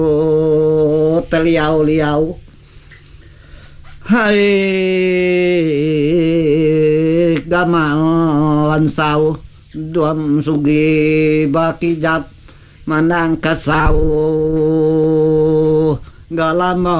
teliau-liau hai gamalan sau duam sugi bakijap manang kasau galama